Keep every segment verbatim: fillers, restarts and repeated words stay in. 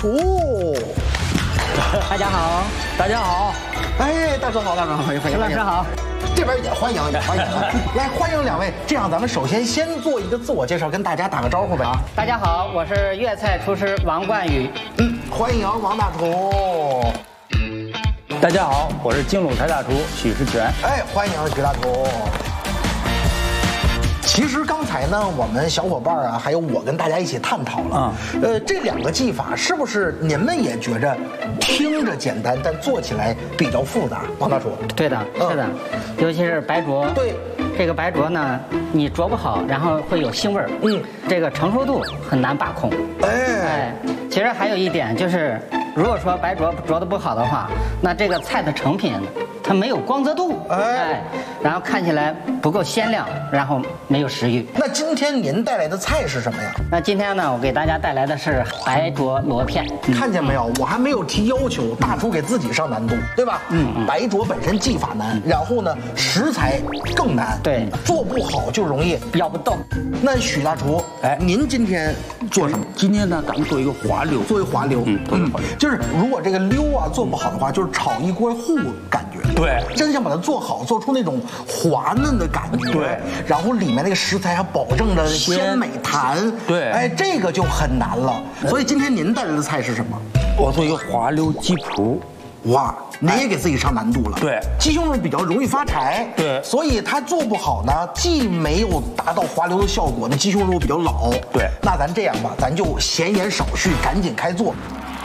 厨。 大家好， 大家好。哎，大叔好，大叔好，欢迎欢迎。 陈老师好。 这边也欢迎也欢迎，来欢迎两位。这样，咱们首先先做一个自我介绍，跟大家打个招呼呗。 大家好，我是粤菜厨师王冠宇。 嗯，欢迎王大厨。 大家好，我是京鲁台大厨许世全。 哎，欢迎许大厨。其实刚才呢，我们小伙伴啊，还有我跟大家一起探讨了，啊、嗯，呃，这两个技法是不是您们也觉着听着简单，但做起来比较复杂？王大厨， 对的，是的，嗯、尤其是白灼， 对， 这个白灼呢，你灼不好，然后会有腥味儿，嗯，这个成熟度很难把控，哎，哎，其实还有一点就是，如果说白灼灼得不好的话，那这个菜的成品它没有光泽度，哎，哎然后看起来不够鲜亮，然后没有食欲。 那今天您带来的菜是什么呀？ 那今天呢，我给大家带来的是白灼螺片。 嗯、看见没有？我还没有提要求，大厨给自己上难度，对吧？嗯嗯。白灼本身技法难，然后呢，食材更难， 对， 做不好就容易咬不动。 那许大厨，哎，您今天做什么？ 今天呢，咱们做一个滑溜， 做一滑溜， 嗯，做一滑溜。 就是如果这个溜啊做不好的话，就是炒一锅糊感觉。 对， 真想把它做好，做出那种滑嫩的感觉。 对， 然后里面那个食材还保证了鲜美弹。 对， 哎，这个就很难了。所以今天您带来的菜是什么？ 我做一个滑溜鸡脯。 哇，您也给自己上难度了。 对， 鸡胸肉比较容易发柴。 对， 所以它做不好呢，既没有达到滑溜的效果，那鸡胸肉比较老。 对， 那咱这样吧，咱就闲言少叙，赶紧开做。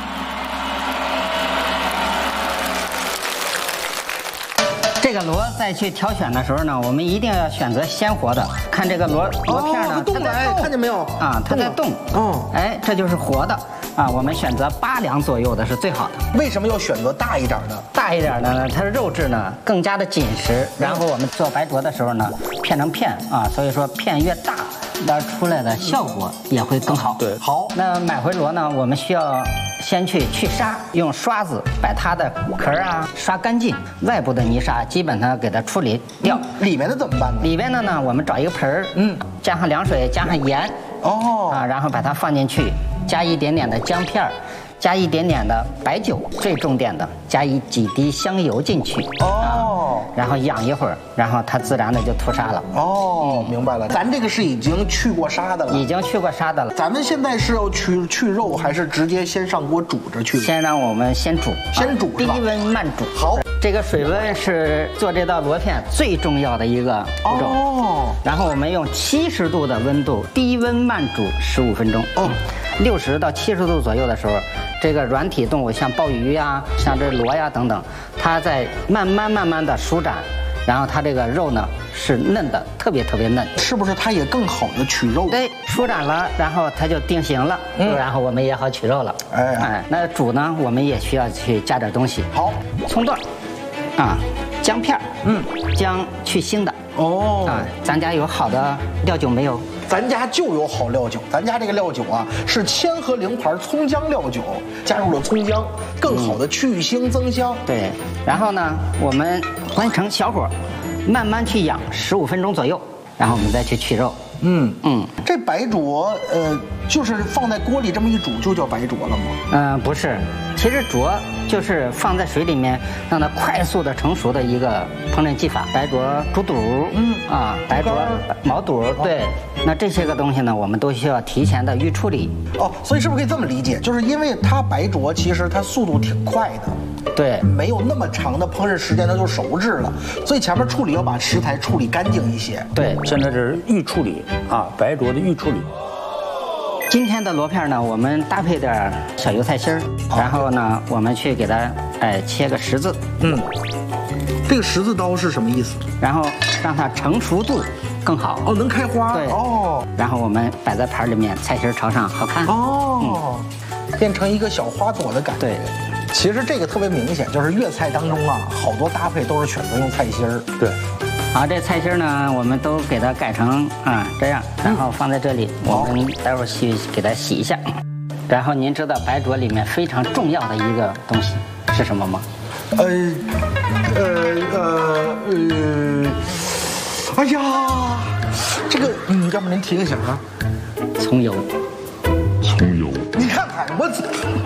这个螺再去挑选的时候呢，我们一定要选择鲜活的。看这个螺螺片呢， 它在动，看见没有？ 啊，它在动。嗯，哎，这就是活的啊。我们选择八两左右的是最好的。 为什么要选择大一点的？ 大一点的呢，它的肉质呢更加的紧实。然后我们做白灼的时候呢，片成片啊，所以说片越大，那出来的效果也会更好。 对， 好。 那买回螺呢，我们需要先去去沙，用刷子把它的壳啊刷干净，外部的泥沙基本上给它处理掉。 嗯、里面的怎么办呢？ 里面的呢，我们找一个盆儿，嗯，加上凉水，加上盐，哦，啊，然后把它放进去，加一点点的姜片儿，加一点点的白酒，最重点的，加一几滴香油进去，哦，啊、然后养一会儿，然后它自然的就吐沙了。 哦，明白了，咱这个是已经去过沙的了， 已经去过沙的了。 咱们现在是要去去肉，还是直接先上锅煮着去？ 先让我们先煮， 先煮， 低温慢煮。 好， 这个水温是做这道螺片最重要的一个步骤。哦，然后我们用七十度的温度，低温慢煮十五分钟。哦，六十到七十度左右的时候，这个软体动物像鲍鱼呀、像这螺呀等等，它在慢慢慢慢的舒展，然后它这个肉呢是嫩的，特别特别嫩， 是不是？它也更好的取肉。 对，舒展了，然后它就定型了，嗯，然后我们也好取肉了。哎哎，那煮呢，我们也需要去加点东西。 好， 葱段，啊，姜片，嗯，姜去腥的。哦，啊，咱家有好的料酒没有？ 咱家就有好料酒，咱家这个料酒啊是千和灵牌葱姜料酒，加入了葱姜，更好的去腥增香。 嗯、对，然后呢，我们关成小火，慢慢去养十五分钟左右，然后我们再去取肉。 嗯嗯，这白灼呃，就是放在锅里这么一煮就叫白灼了吗？ 嗯、呃，不是，其实灼就是放在水里面让它快速的成熟的一个烹饪技法。白灼猪肚，嗯啊，白灼毛肚，对。那这些个东西呢，我们都需要提前的预处理。 哦，所以是不是可以这么理解？就是因为它白灼，其实它速度挺快的， 对， 没有那么长的烹饪时间，它就熟制了。所以前面处理要把食材处理干净一些。 对， 现在这是预处理啊，白灼的预处理。 今天的螺片呢，我们搭配点小油菜心儿，然后呢，我们去给它哎切个十字。嗯， 这个十字刀是什么意思？ 然后让它成熟度更好。 哦，能开花。 对。 哦。 然后我们摆在盘里面，菜心朝上，好看。 哦。嗯、变成一个小花朵的感觉。 对。 其实这个特别明显，就是粤菜当中啊，好多搭配都是选择用菜心儿。 对。 好，这菜心呢，我们都给它改成啊这样，然后放在这里，我们待会儿去给它洗一下。然后您知道白灼里面非常重要的一个东西是什么吗？ 呃呃呃呃，哎呀，这个嗯，要不您提个醒啊？ 葱油。 葱油。 你看看我。